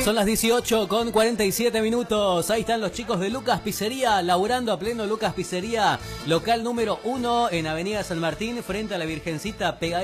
Son las 18:47. Ahí están los chicos de Lucas Pizzería, laburando a pleno. Lucas Pizzería, local número 1 en Avenida San Martín, frente a la Virgencita, pegadita